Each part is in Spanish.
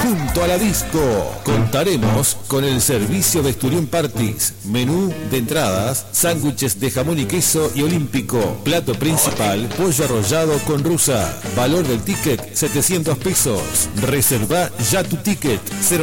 junto a la disco. Contaremos con el servicio de Esturión Parties, menú de entradas, sándwiches de jamón y queso y olímpico, plato principal, pollo arrollado con rusa. Valor del ticket, 700 pesos. Reserva ya tu ticket,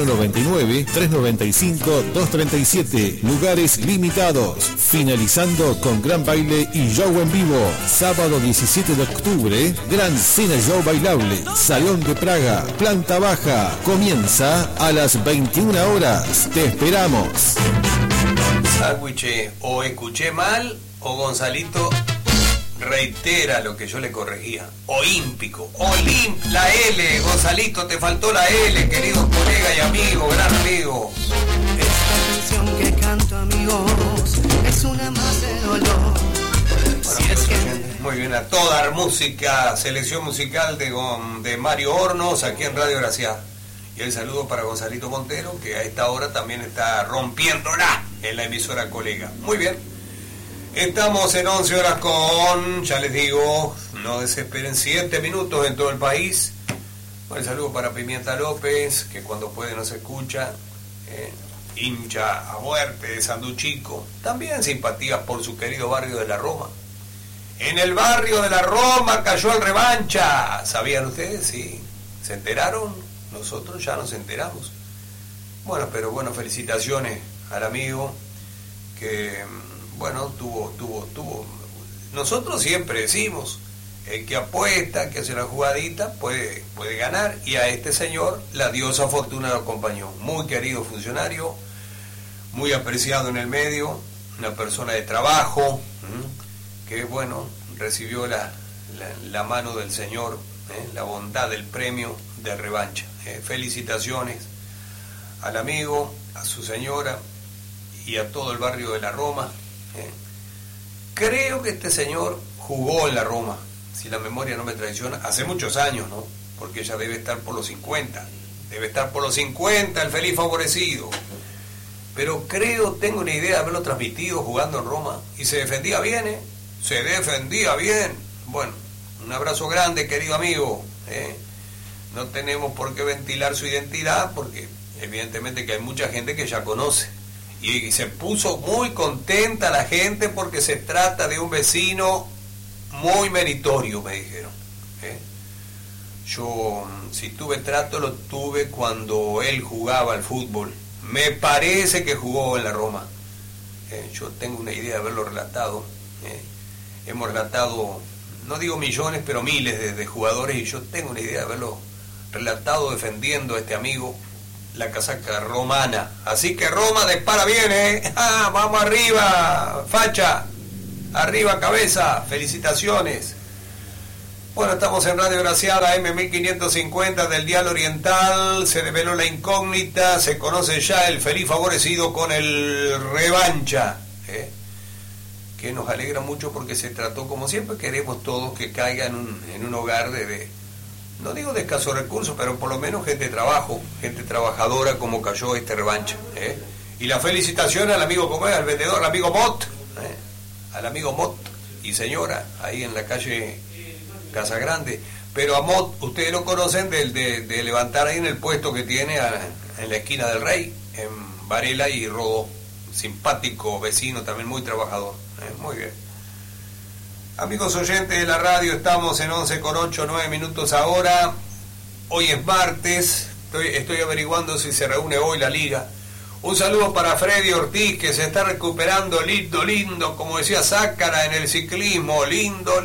099-395-237. Lugares limitados. Finalizando con gran baile y show en vivo. Sábado 17 de octubre, gran cena show bailable. Salón de Praga, planta baja. Comienza a las 21 horas. Te esperamos. Sándwich, o escuché mal o Gonzalito reitera lo que yo le corregía. Olímpico, la L, Gonzalito, te faltó la L, querido colega y amigo, gran amigo. Esta canción que canto, amigos, es una más de dolor. Bueno, muy bien, a toda música, selección musical de Mario Hornos, aquí en Radio Gracia. Y el saludo para Gonzalito Montero, que a esta hora también está rompiéndola en la emisora colega. Muy bien. Estamos en 11 horas con, ya les digo, no desesperen, 7 minutos en todo el país. Bueno, el saludo para Pimienta López, que cuando puede nos escucha, hincha a muerte de Sanduchico. También simpatías por su querido barrio de la Roma. En el barrio de la Roma cayó el Revancha. ¿Sabían ustedes? Sí. ¿Se enteraron? Nosotros ya nos enteramos. Bueno, pero bueno, felicitaciones al amigo que... Bueno, tuvo. Nosotros siempre decimos, el que apuesta, que hace la jugadita, puede ganar. Y a este señor, la diosa fortuna lo acompañó. Muy querido funcionario, muy apreciado en el medio, una persona de trabajo, que bueno, recibió la mano del señor, la bondad del premio de Revancha. Felicitaciones al amigo, a su señora y a todo el barrio de la Roma. Creo que este señor jugó en la Roma, si la memoria no me traiciona, hace muchos años, ¿no? Porque ya debe estar por los 50, el feliz favorecido. Pero tengo una idea de haberlo transmitido jugando en Roma, y se defendía bien, se defendía bien. Bueno, un abrazo grande, querido amigo. No tenemos por qué ventilar su identidad, porque evidentemente que hay mucha gente que ya conoce. Y se puso muy contenta la gente porque se trata de un vecino muy meritorio, me dijeron. Yo, si tuve trato, lo tuve cuando él jugaba al fútbol. Me parece que jugó en la Roma. Yo tengo una idea de haberlo relatado. Hemos relatado, no digo millones, pero miles de jugadores, y yo tengo una idea de haberlo relatado defendiendo a este amigo la casaca romana. Así que Roma dispara bien, vamos arriba, facha, arriba cabeza, felicitaciones. Bueno, estamos en Radio Graciada, M1550 del Dial Oriental. Se develó la incógnita, se conoce ya el feliz favorecido con el Revancha, que nos alegra mucho porque se trató, como siempre queremos todos, que caiga en un hogar no digo de escasos recursos, pero por lo menos gente de trabajo, gente trabajadora, como cayó este Revancha. Y la felicitación al amigo, ¿cómo es? Al vendedor, al amigo Mott, al amigo Mott y señora, ahí en la calle Casa Grande. Pero a Mott, ustedes lo conocen de levantar ahí en el puesto que tiene en la esquina del Rey, en Varela y Rodó. Simpático vecino, también muy trabajador. Muy bien. Amigos oyentes de la radio, estamos en 11:08, 9 minutos ahora. Hoy es martes, estoy averiguando si se reúne hoy la liga. Un saludo para Freddy Ortiz, que se está recuperando lindo, como decía Zácara en el ciclismo, lindo.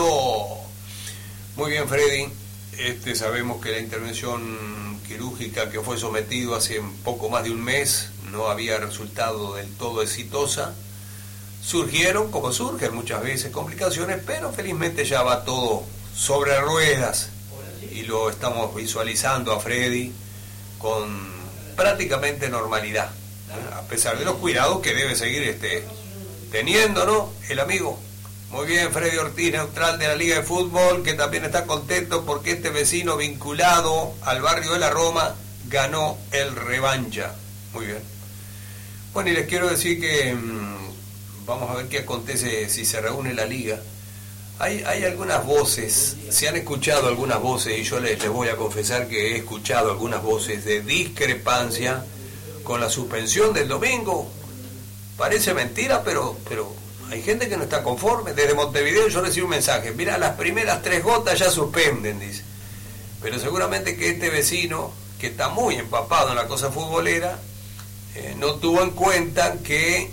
Muy bien, Freddy. Sabemos que la intervención quirúrgica que fue sometido hace poco más de un mes no había resultado del todo exitosa. Surgieron, como surgen muchas veces, complicaciones, pero felizmente ya va todo sobre ruedas y lo estamos visualizando a Freddy con prácticamente normalidad, a pesar de los cuidados que debe seguir teniendo, ¿no? El amigo. Muy bien, Freddy Ortiz, neutral de la Liga de Fútbol, que también está contento porque este vecino vinculado al barrio de la Roma ganó el Revancha. Muy bien. Bueno, y les quiero decir que vamos a ver qué acontece si se reúne la Liga. Hay algunas voces, se han escuchado algunas voces, y yo les voy a confesar que he escuchado algunas voces de discrepancia con la suspensión del domingo. Parece mentira, pero hay gente que no está conforme. Desde Montevideo yo recibo un mensaje: mira, las primeras 3 gotas ya suspenden, dice. Pero seguramente que este vecino, que está muy empapado en la cosa futbolera, no tuvo en cuenta que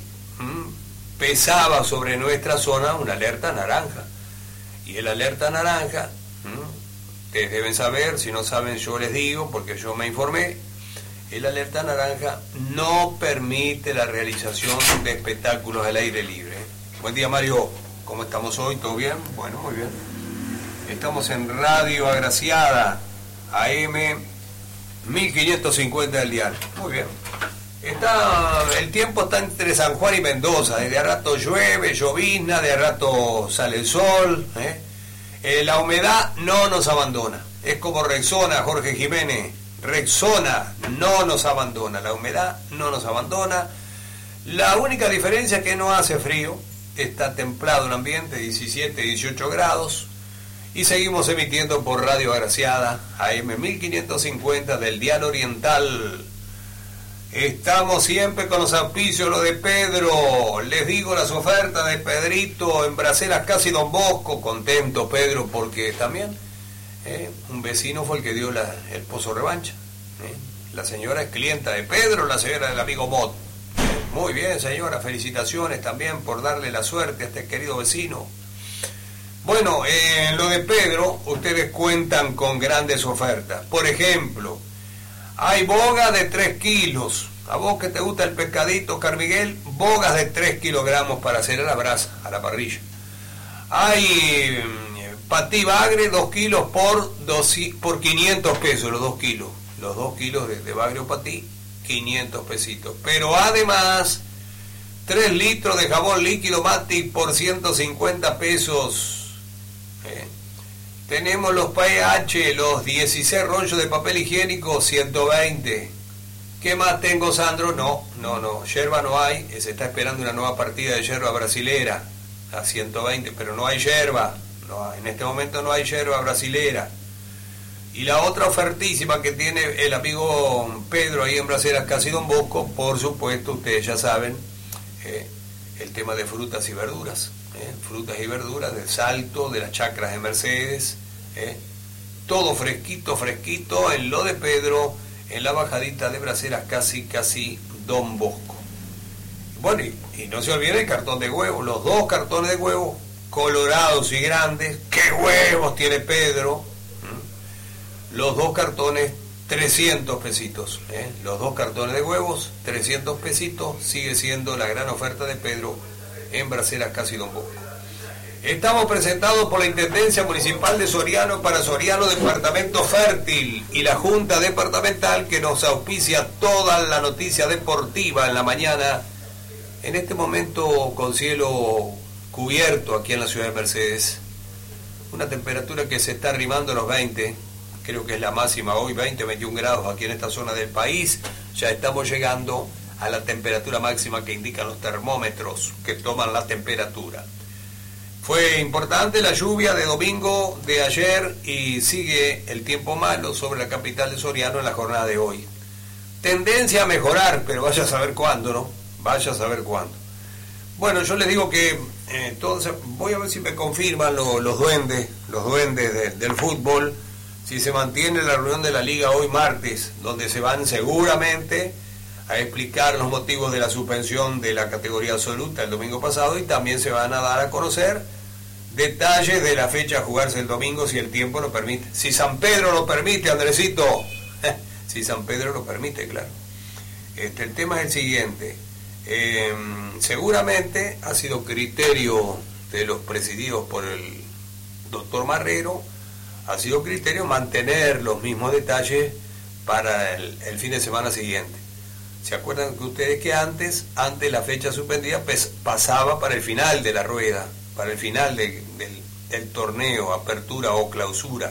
pesaba sobre nuestra zona una alerta naranja. Y el alerta naranja, ustedes deben saber, si no saben yo les digo, porque yo me informé, el alerta naranja no permite la realización de espectáculos al aire libre. Buen día, Mario, ¿cómo estamos hoy? ¿Todo bien? Bueno, muy bien. Estamos en Radio Agraciada, AM 1550 del dial. Muy bien. El tiempo está entre San Juan y Mendoza, de a rato llueve, llovizna, de a rato sale el sol, la humedad no nos abandona, es como Rexona, Jorge Jiménez, Rexona no nos abandona, la humedad no nos abandona, la única diferencia es que no hace frío, está templado el ambiente, 17, 18 grados, y seguimos emitiendo por Radio Agraciada, AM 1550 del dial oriental. Estamos siempre con los auspicios, lo de Pedro, les digo las ofertas de Pedrito en Braceras Casi Don Bosco, contento Pedro porque también un vecino fue el que dio el pozo revancha, la señora es clienta de Pedro, la señora del amigo Mott, muy bien señora, felicitaciones también por darle la suerte a este querido vecino. Bueno, en lo de Pedro ustedes cuentan con grandes ofertas, por ejemplo, hay bogas de 3 kilos. A vos que te gusta el pescadito, Carmiguel, bogas de 3 kilogramos para hacer a la brasa, a la parrilla. Hay patí bagre, 2 kilos por 500 pesos, los 2 kilos. Los 2 kilos de bagre o patí, 500 pesitos. Pero además, 3 litros de jabón líquido Matic por 150 pesos. Tenemos los PH, los 16 rollos de papel higiénico, 120. ¿Qué más tengo, Sandro? No, yerba no hay, se está esperando una nueva partida de yerba brasilera, a 120, pero no hay yerba, en este momento no hay yerba brasilera. Y la otra ofertísima que tiene el amigo Pedro ahí en Braceras Casi Don Bosco, por supuesto, ustedes ya saben, el tema de frutas y verduras. Frutas y verduras del Salto, de las chacras de Mercedes, todo fresquito en lo de Pedro, en la bajadita de Braceras casi Don Bosco. Bueno, y no se olviden el cartón de huevos, los 2 cartones de huevos colorados y grandes. ¡Qué huevos tiene Pedro! Los 2 cartones, 300 pesitos, los 2 cartones de huevos, 300 pesitos, sigue siendo la gran oferta de Pedro en Braceras Casi Don Bosco. Estamos presentados por la Intendencia Municipal de Soriano para Soriano Departamento Fértil y la Junta Departamental que nos auspicia toda la noticia deportiva en la mañana, en este momento con cielo cubierto aquí en la ciudad de Mercedes, una temperatura que se está arrimando a los 20, creo que es la máxima hoy, 20-21 grados aquí en esta zona del país, ya estamos llegando a la temperatura máxima que indican los termómetros que toman la temperatura. Fue importante la lluvia de domingo de ayer y sigue el tiempo malo sobre la capital de Soriano en la jornada de hoy. Tendencia a mejorar, pero vaya a saber cuándo, ¿no? Vaya a saber cuándo. Bueno, yo les digo que entonces voy a ver si me confirman los duendes del fútbol, si se mantiene la reunión de la liga hoy martes, donde se van seguramente a explicar los motivos de la suspensión de la categoría absoluta el domingo pasado y también se van a dar a conocer detalles de la fecha a jugarse el domingo si el tiempo lo permite. Si San Pedro lo permite, Andresito, si San Pedro lo permite, claro. El tema es el siguiente, seguramente ha sido criterio de los presididos por el doctor Marrero, ha sido criterio mantener los mismos detalles para el fin de semana siguiente. ¿Se acuerdan que ustedes que antes la fecha suspendida pasaba para el final de la rueda, para el final del torneo, apertura o clausura,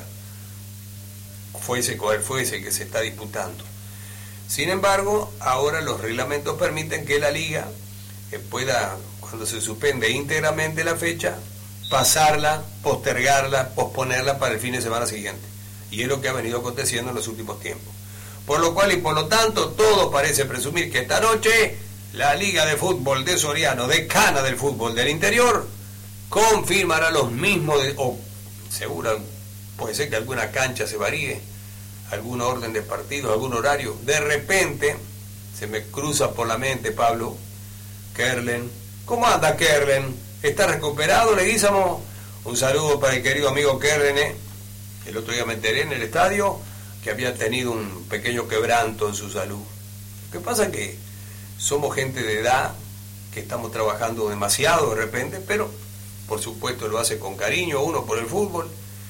fuese cual fuese que se está disputando? Sin embargo, ahora los reglamentos permiten que la liga pueda, cuando se suspende íntegramente la fecha, pasarla, postergarla, posponerla para el fin de semana siguiente. Y es lo que ha venido aconteciendo en los últimos tiempos. Por lo cual y por lo tanto, todo parece presumir que esta noche la Liga de Fútbol de Soriano, decana del fútbol del interior, confirmará los mismos, o seguro puede ser que alguna cancha se varíe, algún orden de partido, algún horario. De repente se me cruza por la mente, Pablo, Kerlen. ¿Cómo anda Kerlen? ¿Está recuperado, Leguízamo? Un saludo para el querido amigo Kerlen. El otro día me enteré en el estadio que había tenido un pequeño quebranto en su salud. Lo que pasa es que somos gente de edad, que estamos trabajando demasiado de repente, pero por supuesto lo hace con cariño uno por el fútbol.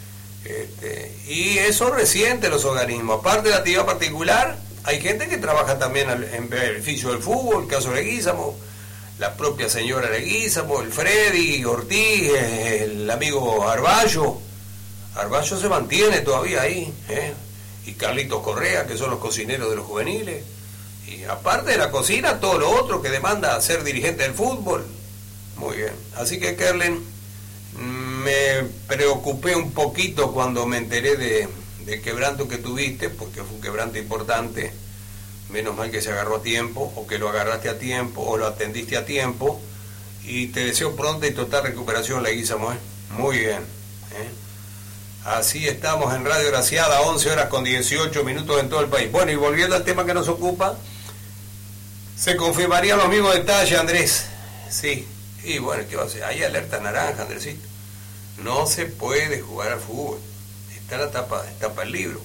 Y eso resiente los organismos. Aparte de la actividad particular, hay gente que trabaja también en beneficio del fútbol, el caso Leguízamo, la propia señora Leguízamo, el Freddy Ortiz, el amigo Arballo. Arballo se mantiene todavía ahí, y Carlitos Correa, que son los cocineros de los juveniles. Y aparte de la cocina, todo lo otro que demanda ser dirigente del fútbol. Muy bien. Así que, Kerlen, me preocupé un poquito cuando me enteré de quebranto que tuviste, porque fue un quebranto importante. Menos mal que se agarró a tiempo, o que lo agarraste a tiempo, o lo atendiste a tiempo. Y te deseo pronta y total recuperación, Leguízamo. Muy bien. Así estamos en Radio Graciada, 11 horas con 18 minutos en todo el país. Bueno, y volviendo al tema que nos ocupa, se confirmarían los mismos detalles, Andrés. Sí, y bueno, ¿qué va a hacer? Hay alerta naranja, Andresito. No se puede jugar al fútbol. Está la tapa del libro.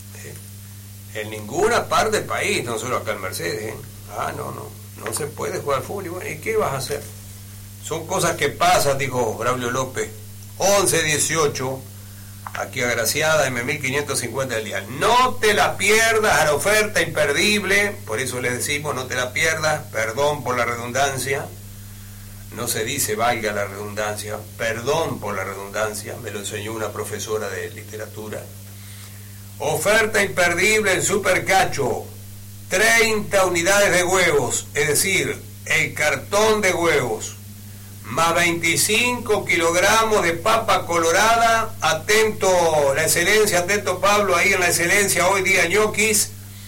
En ninguna parte del país, no solo acá en Mercedes. No se puede jugar al fútbol. Y bueno, ¿y qué vas a hacer? Son cosas que pasan, dijo Braulio López. 11:18. Aquí agraciada, M1550 del día. No te la pierdas a la oferta imperdible, por eso les decimos, no te la pierdas, perdón por la redundancia, no se dice valga la redundancia, perdón por la redundancia, me lo enseñó una profesora de literatura. Oferta imperdible en Supercacho, 30 unidades de huevos, es decir, el cartón de huevos, más 25 kilogramos de papa colorada, atento la excelencia, atento Pablo, ahí en la excelencia, hoy día ñoquis,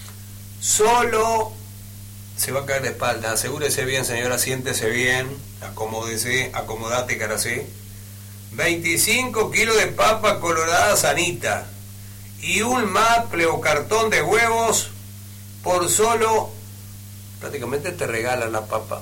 solo, se va a caer de espalda, asegúrese bien señora, siéntese bien, acomódese, acomodate caracé, 25 kilos de papa colorada sanita, y un maple o cartón de huevos, por solo, prácticamente te regalan la papa,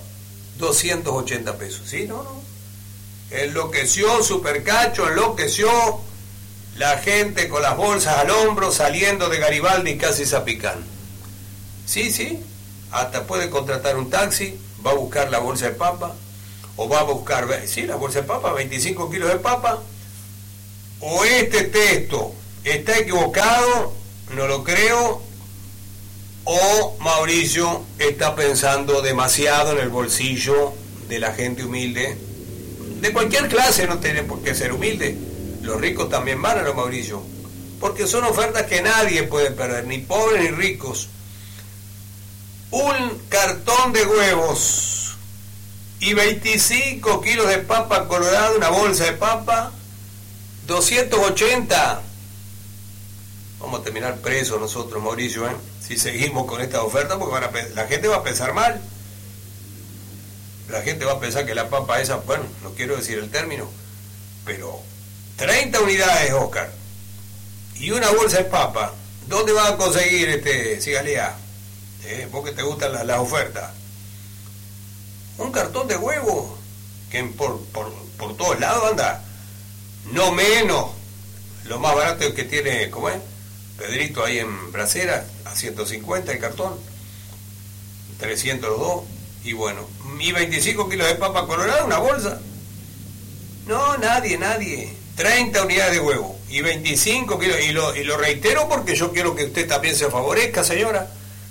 280 pesos, ¿sí? No. Enloqueció Supercacho, enloqueció la gente con las bolsas al hombro saliendo de Garibaldi casi Zapicán. Sí, hasta puede contratar un taxi, va a buscar la bolsa de papa, o va a buscar, la bolsa de papa, 25 kilos de papa, o este texto está equivocado, no lo creo, o Mauricio está pensando demasiado en el bolsillo de la gente humilde, de cualquier clase, no tiene por qué ser humilde, los ricos también van a los Mauricio, porque son ofertas que nadie puede perder, ni pobres ni ricos. Un cartón de huevos y 25 kilos de papa colorada, una bolsa de papa, 280. Vamos a terminar presos nosotros, Mauricio, si seguimos con esta oferta, porque la gente va a pensar mal. La gente va a pensar que la papa esa, bueno, no quiero decir el término, pero 30 unidades, Oscar, y una bolsa de papa, ¿dónde vas a conseguir Cigalea? Vos que te gustan las ofertas. Un cartón de huevo, que por todos lados anda, no menos, lo más barato que tiene, ¿cómo es? Pedrito ahí en Bracera, a 150 el cartón, 300 los dos, y bueno, y 25 kilos de papa colorada, una bolsa. No, nadie, 30 unidades de huevo, y 25 kilos, y lo reitero porque yo quiero que usted también se favorezca, señora.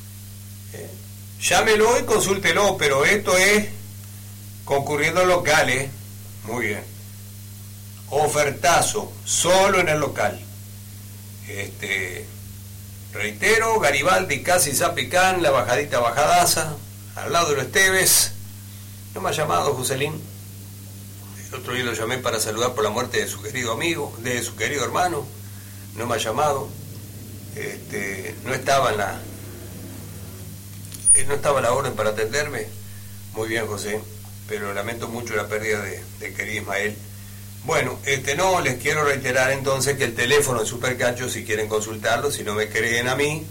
Llámelo y consúltelo, pero esto es concurriendo al local, muy bien. Ofertazo, solo en el local. Reitero, Garibaldi, casi Zapicán, la bajadita bajadaza, al lado de los Esteves. No me ha llamado Joselín. El otro día lo llamé para saludar por la muerte de su querido amigo, de su querido hermano. No me ha llamado. No estaba a la orden para atenderme. Muy bien, José, pero lamento mucho la pérdida de querido Ismael. Bueno, no, les quiero reiterar entonces que el teléfono de Supercacho, si quieren consultarlo, si no me creen a mí,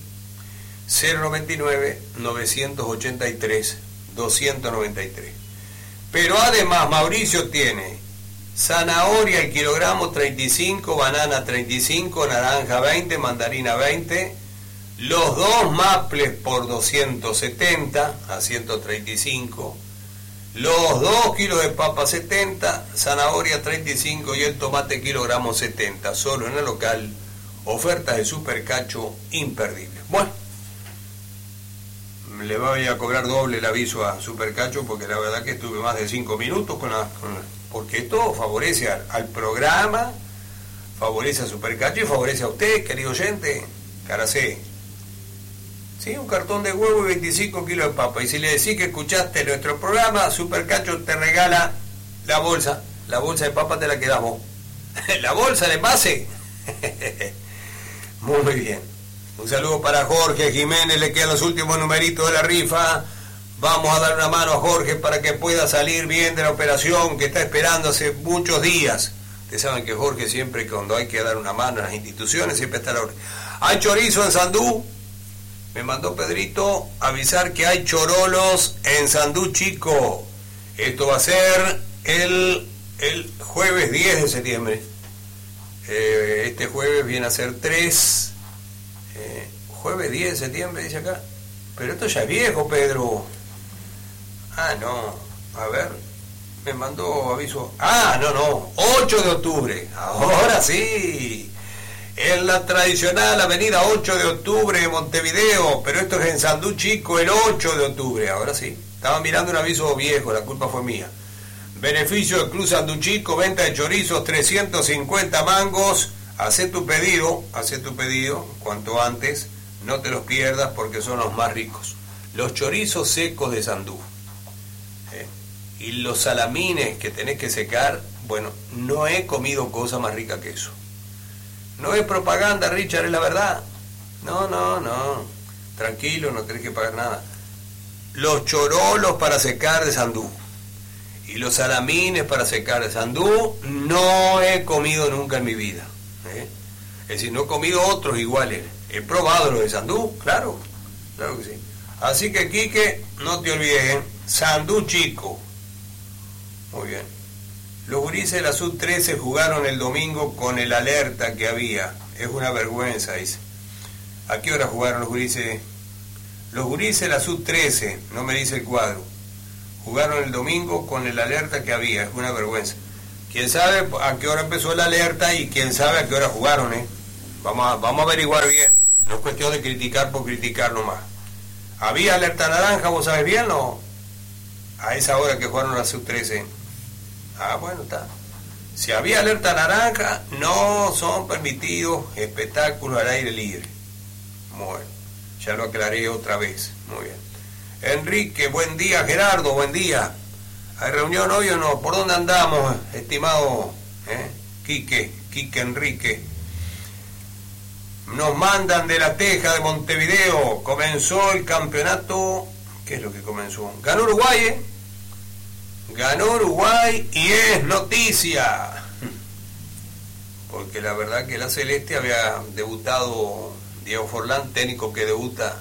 099-983-293. Pero además Mauricio tiene zanahoria el kilogramo 35, banana 35, naranja 20, mandarina 20, los dos maples por 270 a 135, los 2 kilos de papa 70, zanahoria 35 y el tomate kilogramo 70, solo en el local, ofertas de Supercacho imperdibles. Bueno, le voy a cobrar doble el aviso a Supercacho porque la verdad que estuve más de 5 minutos porque esto favorece al programa, favorece a Supercacho y favorece a usted, querido oyente. Caracé. Sí, un cartón de huevo y 25 kilos de papa. Y si le decís que escuchaste nuestro programa, Supercacho te regala la bolsa de papa te la quedás vos. La bolsa de envase. Muy bien. Un saludo para Jorge Jiménez, le quedan los últimos numeritos de la rifa. Vamos a dar una mano a Jorge para que pueda salir bien de la operación que está esperando hace muchos días. Ustedes saben que Jorge siempre, cuando hay que dar una mano a las instituciones, siempre está a la orden. Hay chorizo en Sandú. Me mandó Pedrito avisar que hay chorolos en Sandú Chico. Esto va a ser el jueves 10 de septiembre. Este jueves viene a ser 3. Jueves 10 de septiembre, dice acá. Pero esto ya es viejo, Pedro. Ah, no. A ver. Me mandó aviso. Ah, no. 8 de octubre. Ahora sí. En la tradicional avenida 8 de octubre de Montevideo. Pero esto es en Sandú Chico el 8 de octubre. Ahora sí. Estaba mirando un aviso viejo. La culpa fue mía. Beneficio del Club Sandú Chico. Venta de chorizos 350 mangos. Hacé tu pedido cuanto antes. No te los pierdas porque son los más ricos. Los chorizos secos de Sandú. Y los salamines que tenés que secar. Bueno, no he comido cosa más rica que eso. No es propaganda, Richard, es la verdad. No. Tranquilo, no tenés que pagar nada. Los chorolos para secar de Sandú. Y los salamines para secar de Sandú. No he comido nunca en mi vida. Es decir, no he comido otros iguales. He probado los de Sandú, claro que sí. Así que, Quique, no te olvides, Sandú Chico. Muy bien. Los gurises de la Sub-13 jugaron el domingo con el alerta que había. Es una vergüenza, dice. ¿A qué hora jugaron los gurises? Los gurises de la Sub-13, no me dice el cuadro. Jugaron el domingo con el alerta que había. Es una vergüenza. ¿Quién sabe a qué hora empezó la alerta y quién sabe a qué hora jugaron, Vamos a averiguar bien. No es cuestión de criticar por criticar nomás. ¿Había alerta naranja, vos sabés bien, no? A esa hora que jugaron la Sub-13. Ah, bueno, está. Si había alerta naranja, no son permitidos espectáculos al aire libre. Bueno, ya lo aclaré otra vez. Muy bien. Enrique, buen día. Gerardo, buen día. ¿Hay reunión hoy o no? ¿Por dónde andamos, estimado Quique Enrique? Nos mandan de La Teja, de Montevideo. Comenzó el campeonato. ¿Qué es lo que comenzó? Ganó Uruguay, Ganó Uruguay y es noticia. Porque la verdad que la Celeste había debutado Diego Forlán, técnico que debuta,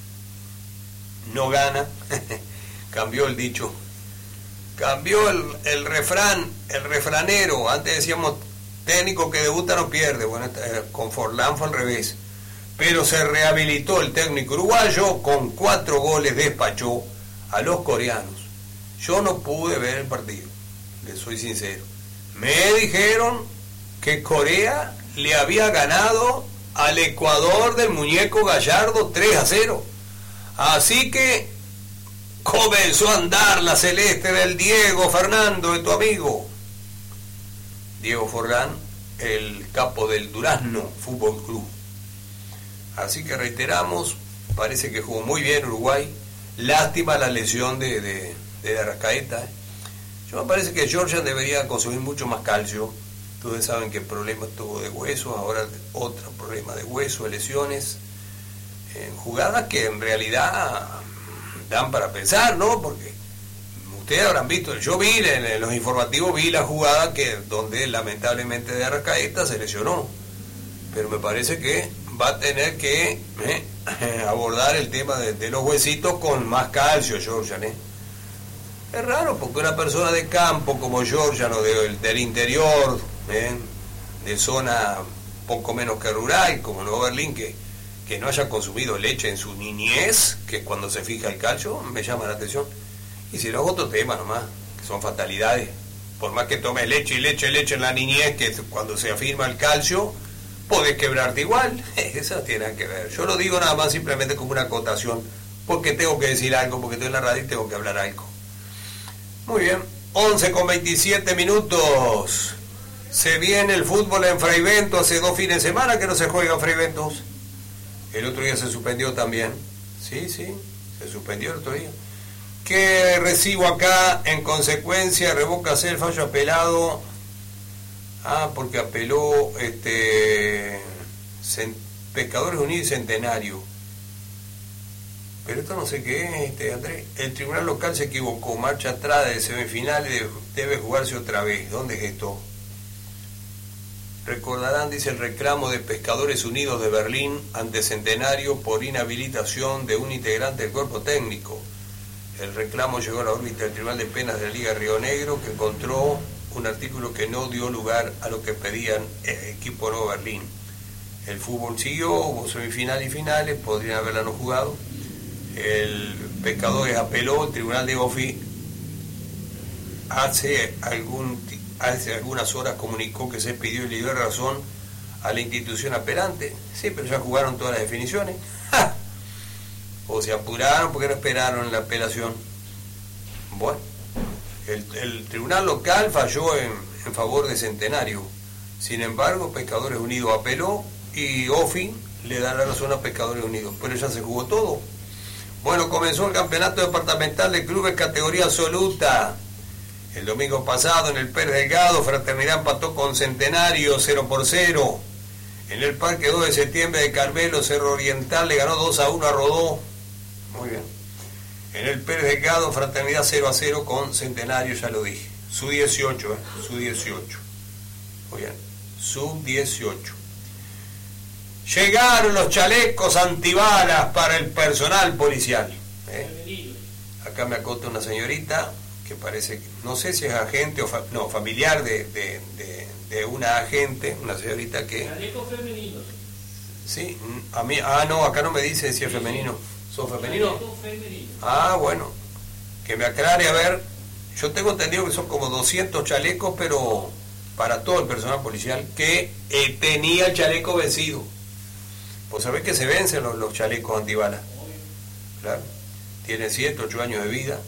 no gana. Cambió el dicho. Cambió el refrán, el refranero. Antes decíamos técnico que debuta no pierde. Bueno, con Forlán fue al revés. Pero se rehabilitó el técnico uruguayo, con 4 goles despachó a los coreanos. Yo no pude ver el partido, les soy sincero. Me dijeron que Corea le había ganado al Ecuador del muñeco Gallardo 3-0. Así que comenzó a andar la celeste del Diego Fernando, de tu amigo Diego Forlán, el capo del Durazno Fútbol Club. Así que reiteramos, parece que jugó muy bien Uruguay. Lástima la lesión de Arrascaeta. Yo me parece que Georgian debería consumir mucho más calcio. Ustedes saben que el problema tuvo de hueso, ahora otro problema de hueso, de lesiones, jugadas que en realidad dan para pensar, ¿no? Porque ustedes habrán visto, yo vi en los informativos, vi la jugada donde lamentablemente de Arrascaeta se lesionó, pero me parece que va a tener que abordar el tema de los huesitos con más calcio, Georgian, Es raro porque una persona de campo como Georgian o del interior, de zona poco menos que rural, como Nuevo Berlín, que no haya consumido leche en su niñez, que es cuando se fija el calcio, me llama la atención. Y si no es otro tema nomás, que son fatalidades. Por más que tomes leche en la niñez, que cuando se afirma el calcio, podés quebrarte igual. Eso tiene que ver. Yo lo digo nada más simplemente como una acotación, porque tengo que decir algo, porque estoy en la radio y tengo que hablar algo. Muy bien, 11:27. Se viene el fútbol en Fray Bentos, hace 2 fines de semana que no se juega en Fray Bentos. El otro día se suspendió también. Sí, se suspendió el otro día. ¿Qué recibo acá? En consecuencia, revócase el fallo apelado. Porque apeló Pescadores Unidos y Centenario. Pero esto no sé qué es, Andrés. El tribunal local se equivocó. Marcha atrás de semifinales, debe jugarse otra vez. ¿Dónde es esto? Recordarán, dice, el reclamo de Pescadores Unidos de Berlín ante Centenario por inhabilitación de un integrante del cuerpo técnico. El reclamo llegó a la órbita del Tribunal de Penas de la Liga Río Negro, que encontró un artículo que no dio lugar a lo que pedían el equipo Nuevo Berlín. El fútbol siguió, hubo semifinales y finales, podrían haberla no jugado. El Pescadores apeló, el Tribunal de OFI hace algunas horas comunicó que se pidió y le dio razón a la institución apelante. Sí, pero ya jugaron todas las definiciones. ¡Ja! O se apuraron porque no esperaron la apelación. Bueno, el tribunal local falló en favor de Centenario. Sin embargo, Pescadores Unidos apeló y OFI le da la razón a Pescadores Unidos. Pero ya se jugó todo. Bueno, comenzó el campeonato departamental de clubes categoría absoluta. El domingo pasado en el Pérez Delgado, Fraternidad empató con Centenario 0-0. En el Parque 2 de Septiembre de Carmelo, Cerro Oriental le ganó 2-1 a Rodó. Muy bien. En el Pérez Delgado, Fraternidad 0-0 con Centenario, ya lo dije. Sub-18, Sub-18. Muy bien. Sub-18. Llegaron los chalecos antibalas para el personal policial. Acá me acota una señorita que parece, no sé si es agente o familiar de una agente, una señorita que... Chalecos femeninos. Sí, a mí, no, acá no me dice si es femenino. ¿Son femeninos? Bueno, que me aclare, a ver, yo tengo entendido que son como 200 chalecos, pero para todo el personal policial, que tenía el chaleco vencido. Pues sabés que se vencen los chalecos antibalas. Claro, tienen 7, 8 años de vida.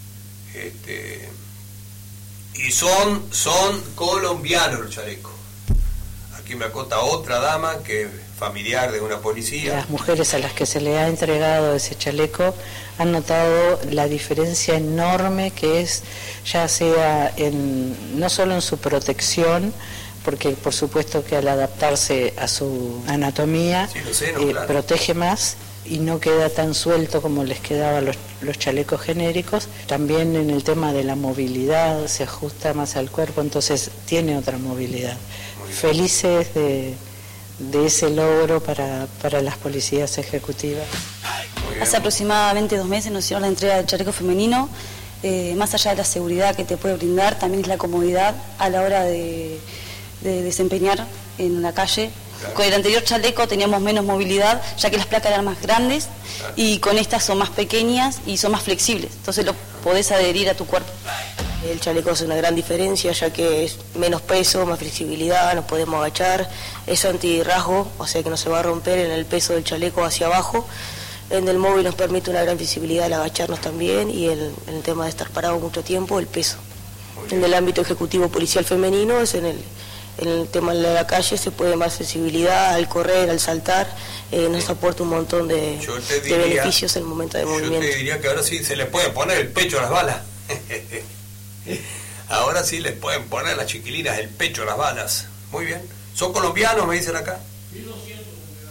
Y son colombianos los chalecos. Aquí me acota otra dama que es familiar de una policía. Las mujeres a las que se le ha entregado ese chaleco han notado la diferencia enorme que es, ya sea no solo en su protección, porque por supuesto que al adaptarse a su anatomía, sí, claro, protege más y no queda tan suelto como les quedaban los chalecos genéricos. También en el tema de la movilidad, se ajusta más al cuerpo, entonces tiene otra movilidad. Felices de ese logro para las policías ejecutivas. Hace aproximadamente 2 meses nos hicieron la entrega del chaleco femenino. Más allá de la seguridad que te puede brindar, también es la comodidad a la hora de desempeñar en la calle. Con el anterior chaleco teníamos menos movilidad, ya que las placas eran más grandes, y con estas son más pequeñas y son más flexibles, entonces lo podés adherir a tu cuerpo. El chaleco hace una gran diferencia, ya que es menos peso, más flexibilidad, nos podemos agachar, es antirrasgo, o sea que no se va a romper en el peso del chaleco hacia abajo. En el móvil nos permite una gran visibilidad al agacharnos también, y en el tema de estar parado mucho tiempo, el peso. En el ámbito ejecutivo policial femenino, es en el tema de la calle, se puede más sensibilidad al correr, al saltar, nos aporta un montón de beneficios en el momento de movimiento. Yo te diría que ahora sí se le puede poner el pecho a las balas. Ahora sí les pueden poner las chiquilinas el pecho, las balas. Muy bien. ¿Son colombianos, me dicen acá? 1200.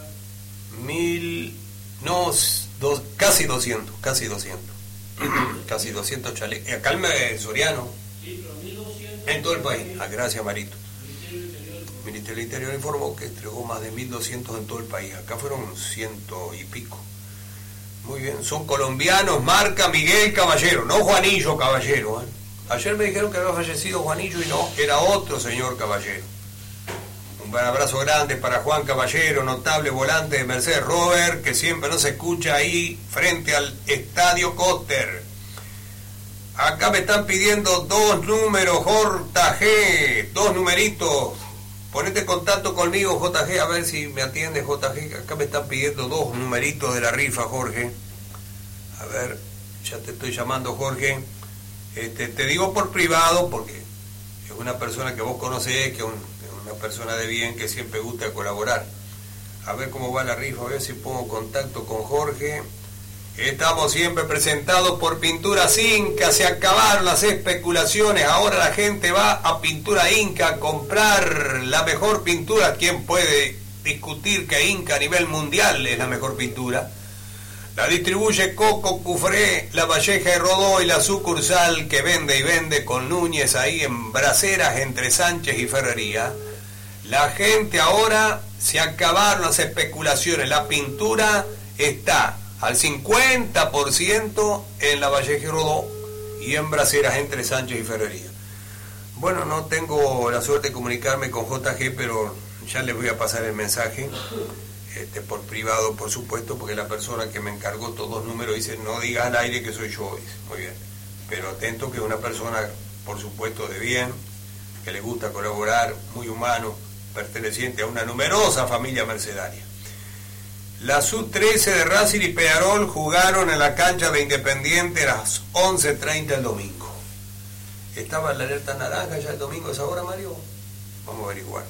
Casi 200. Casi 200 chalecos. Acá el Soriano. Sí, pero 1200. En todo el país. Gracias, Marito. El Ministerio del Interior informó que entregó más de 1200 en todo el país. Acá fueron 100 y pico. Muy bien. Son colombianos, marca Miguel Caballero, no Juanillo Caballero. Ayer me dijeron que había fallecido Juanillo y no, era otro señor Caballero. Un abrazo grande para Juan Caballero, notable volante de Mercedes Rover, que siempre nos escucha ahí frente al Estadio Coster. Acá me están pidiendo 2 números, JG, 2 numeritos. Ponete en contacto conmigo, JG, a ver si me atiende, JG. Acá me están pidiendo 2 numeritos de la rifa, Jorge. A ver, ya te estoy llamando, Jorge. Te digo por privado, porque es una persona que vos conocés, que es una persona de bien, que siempre gusta colaborar. A ver cómo va la rifa, a ver si pongo contacto con Jorge. Estamos siempre presentados por Pinturas Inca. Se acabaron las especulaciones. Ahora la gente va a Pintura Inca a comprar la mejor pintura. ¿Quién puede discutir que Inca a nivel mundial es la mejor pintura? La distribuye Coco Cufré, La Valleja y Rodó, y la sucursal que vende y vende con Núñez ahí en Braceras entre Sánchez y Ferrería. La gente ahora se acabaron las especulaciones. La pintura está al 50% en La Valleja y Rodó y en Braceras entre Sánchez y Ferrería. Bueno, no tengo la suerte de comunicarme con JG, pero ya les voy a pasar el mensaje, por privado, por supuesto, porque la persona que me encargó todos los números dice, no digas al aire que soy yo, dice. Muy bien, pero atento que es una persona, por supuesto, de bien, que le gusta colaborar, muy humano, perteneciente a una numerosa familia mercedaria. La Sub-13 de Racing y Peñarol jugaron en la cancha de Independiente a las 11:30 el domingo. ¿Estaba en la alerta naranja ya el domingo a esa hora, Mario? Vamos a averiguar.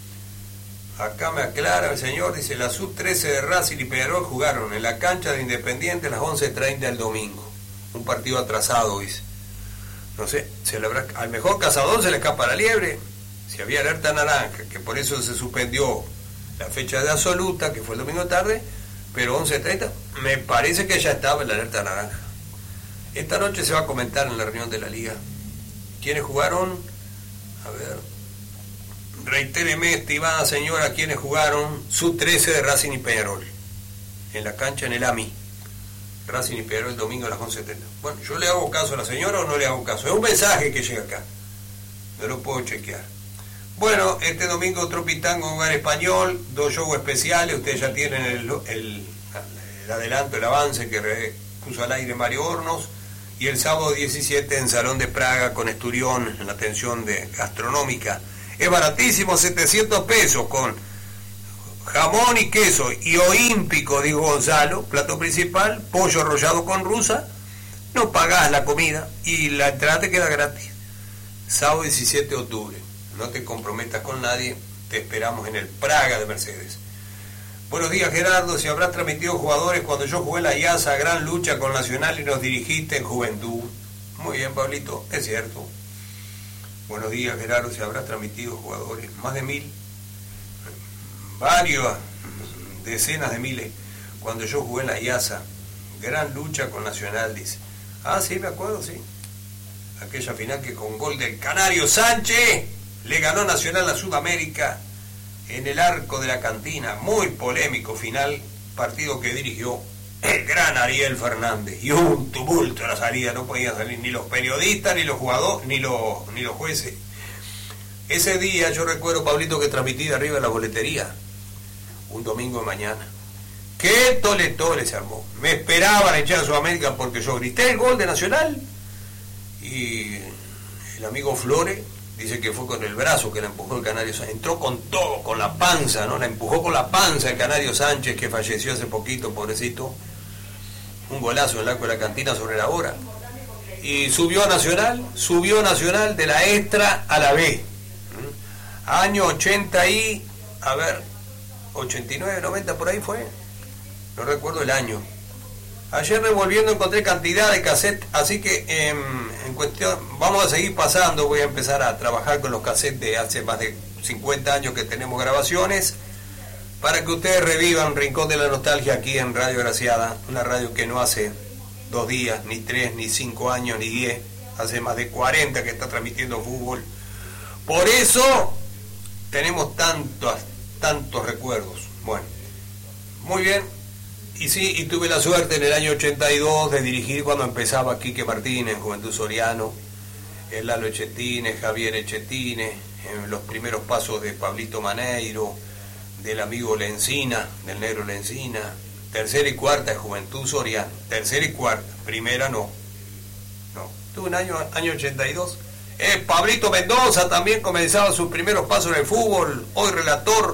Acá me aclara el señor, dice, la Sub-13 de Racing y Peñarol jugaron en la cancha de Independiente a las 11:30 el domingo. Un partido atrasado, dice. No sé, al mejor cazador se le escapa la liebre. Si había alerta naranja, que por eso se suspendió la fecha de absoluta, que fue el domingo tarde, pero 11:30, me parece que ya estaba en la alerta naranja. Esta noche se va a comentar en la reunión de la liga. ¿Quiénes jugaron? A ver, reitéreme, estimada señora, ¿quiénes jugaron? Sub-13 de Racing y Peñarol, en la cancha en el AMI. Racing y Peñarol el domingo a las 11:30. Bueno, ¿yo le hago caso a la señora o no le hago caso? Es un mensaje que llega acá, no lo puedo chequear. Bueno, este domingo Tropitango en Hogar Español, 2 shows especiales. Ustedes ya tienen el adelanto, el avance que puso al aire Mario Hornos. Y el sábado 17 en Salón de Praga con Esturión, en la atención gastronómica. Es baratísimo, 700 pesos, con jamón y queso y olímpico, dijo Gonzalo, plato principal, pollo arrollado con rusa. No pagás la comida y la entrada te queda gratis. Sábado 17 de octubre. No te comprometas con nadie, te esperamos en el Praga de Mercedes. Buenos días, Gerardo. Si habrás transmitido jugadores cuando yo jugué en la IASA, gran lucha con Nacional y nos dirigiste en Juventud. Muy bien, Pablito, es cierto. Buenos días, Gerardo. Si habrás transmitido jugadores, más de 1000, varios, decenas de miles, cuando yo jugué en la IASA, gran lucha con Nacional, dice. Ah, sí, me acuerdo, sí. Aquella final que con gol del Canario Sánchez le ganó Nacional a Sudamérica en el Arco de la Cantina. Muy polémico final, partido que dirigió el gran Ariel Fernández. Y un tumulto en la salida, no podían salir ni los periodistas, ni los jugadores, ni los jueces. Ese día yo recuerdo, Pablito, que transmití de arriba en la boletería, un domingo de mañana. ¡Qué tole se armó! Me esperaban echar a Sudamérica porque yo grité el gol de Nacional y el amigo Flores dice que fue con el brazo que la empujó el Canario Sánchez. Entró con todo, con la panza, ¿no? La empujó con la panza el Canario Sánchez, que falleció hace poquito, pobrecito. Un golazo en el Arco de la Cantina sobre la hora. Y subió Nacional de la extra a la B. Año 80 y, 89, 90, por ahí fue. No recuerdo el año. Ayer revolviendo encontré cantidad de cassettes, así que en cuestión, vamos a seguir pasando, voy a empezar a trabajar con los cassettes de hace más de 50 años que tenemos grabaciones, para que ustedes revivan Rincón de la Nostalgia aquí en Radio Graciada, una radio que no hace 2 días, ni 3, ni 5 años, ni 10, hace más de 40 que está transmitiendo fútbol. Por eso tenemos tantos recuerdos. Bueno, muy bien. Y sí, y tuve la suerte en el año 82 de dirigir cuando empezaba Quique Martínez, Juventud Soriano, el Lalo Echetine, Javier Echetine, en los primeros pasos de Pablito Maneiro, del amigo Lencina, del negro Lencina, tercera y cuarta de Juventud Soriano, tercera y cuarta, primera no. Tuve un año 82. Pablito Mendoza también comenzaba sus primeros pasos en el fútbol, hoy relator.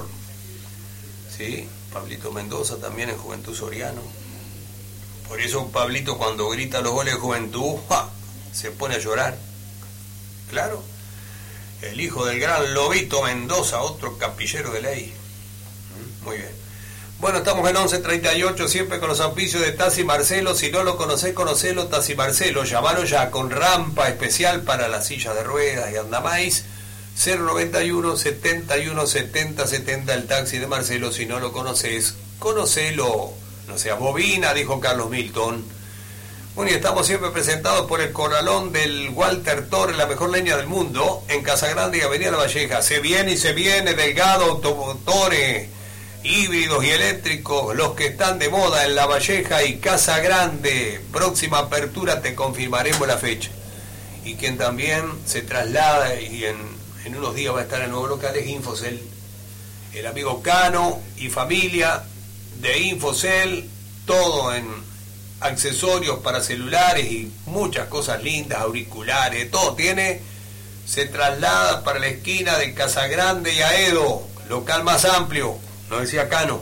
Sí, Pablito Mendoza también en Juventud Soriano. Por eso Pablito cuando grita los goles de Juventud, ¡ja!, se pone a llorar. Claro, el hijo del gran Lobito Mendoza, otro capillero de ley. Muy bien. Bueno, estamos en 11:38, siempre con los auspicios de Tassi Marcelo. Si no lo conocés, conocelo, Tassi Marcelo. Llamalo ya, con rampa especial para las sillas de ruedas y andamais. 091 71 70 70, el taxi de Marcelo. Si no lo conocés, conocelo. No seas bobina, dijo Carlos Milton. Bueno, y estamos siempre presentados por el corralón del Walter Torres, la mejor leña del mundo, en Casa Grande y Avenida La Valleja. Se viene y se viene, Delgado, automotores, híbridos y eléctricos, los que están de moda en La Valleja y Casa Grande. Próxima apertura, te confirmaremos la fecha. Y quien también se traslada y en unos días va a estar en nuevos locales, Infocel. El amigo Cano y familia de Infocel, todo en accesorios para celulares y muchas cosas lindas, auriculares, todo tiene. Se traslada para la esquina de Casa Grande y Aedo, local más amplio, nos decía Cano.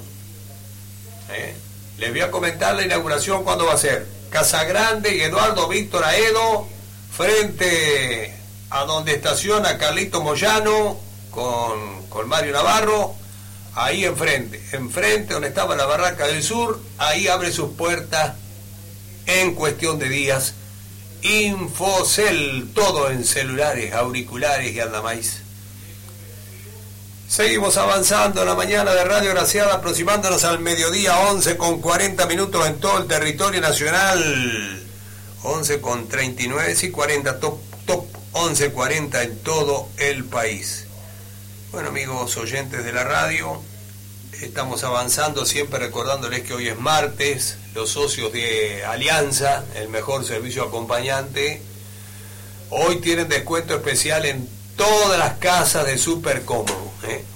Les voy a comentar la inauguración cuándo va a ser. Casa Grande y Eduardo Víctor Aedo, frente a donde estaciona Carlito Moyano con Mario Navarro, ahí enfrente donde estaba la Barraca del Sur, ahí abre sus puertas en cuestión de días. Infocel, todo en celulares, auriculares y andamais. Seguimos avanzando en la mañana de Radio Graciada, aproximándonos al mediodía, 11:40 en todo el territorio nacional. 11:39, sí, 40, top 11:40 en todo el país. Bueno, amigos oyentes de la radio, estamos avanzando, siempre recordándoles que hoy es martes. Los socios de Alianza, el mejor servicio acompañante, hoy tienen descuento especial en todas las casas de Super Cómodo.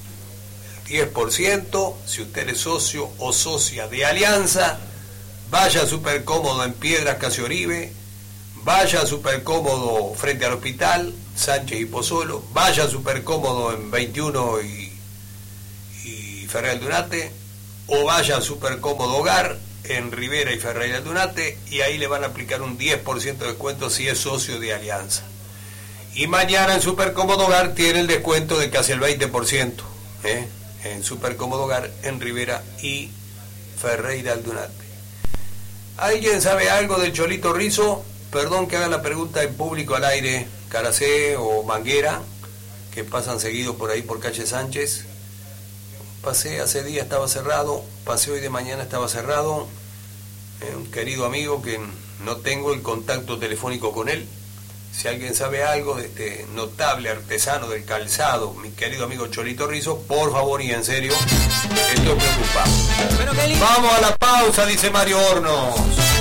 10%, si usted es socio o socia de Alianza, vaya a Super Cómodo en Piedras Casi Oribe, vaya a Super Cómodo frente al hospital Sánchez y Pozzolo, vaya a Super Cómodo en 21 y Ferrer Aldunate, o vaya a Super Cómodo Hogar en Rivera y Ferrer Aldunate, y ahí le van a aplicar un 10% de descuento si es socio de Alianza. Y mañana en Super Cómodo Hogar tiene el descuento de casi el 20%, en Super Cómodo Hogar en Rivera y Ferreira Aldunate. ¿Alguien sabe algo del Cholito Rizzo? Perdón que haga la pregunta en público al aire. Caracé o Manguera, que pasan seguido por ahí por calle Sánchez. Pasé hace días, estaba cerrado. Pasé hoy de mañana, estaba cerrado. Un querido amigo que no tengo el contacto telefónico con él. Si alguien sabe algo de este notable artesano del calzado, mi querido amigo Cholito Rizzo, por favor y en serio, estoy preocupado. Vamos a la pausa, dice Mario Hornos.